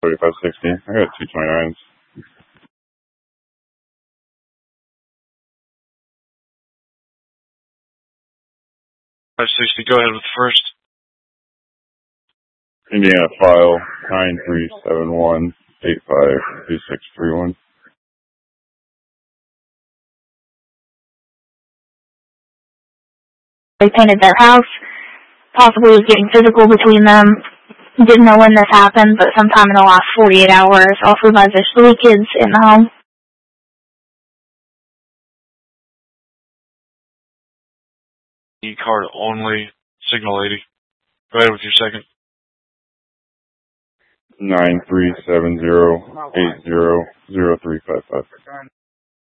3560. I got 229s. 560, go ahead with the first. Indiana file 9371852631. They painted their house, possibly was getting physical between them. Didn't know when this happened, but sometime in the last 48 hours. Also advised there's 3 kids in the home. E-card only, Signal 80. Go ahead with your second. 9370800355.